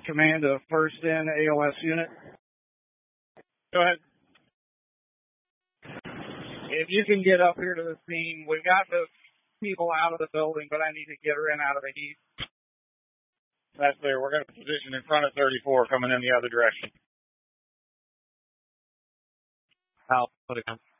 command of first in AOS unit. Go ahead. If you can get up here to the scene, we've got the people out of the building, but I need to get her in out of the heat. That's there. We're going to position in front of 34 coming in the other direction. I'll put it down.